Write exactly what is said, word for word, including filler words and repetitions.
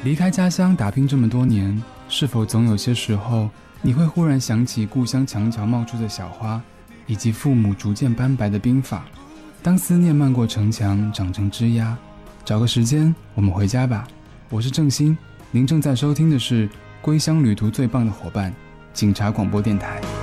离开家乡打拼这么多年，是否总有些时候你会忽然想起故乡墙角冒出的小花，以及父母逐渐斑白的鬓发？当思念漫过城墙长成枝桠，找个时间我们回家吧。我是郑兴，您正在收听的是归乡旅途最棒的伙伴，警察广播电台。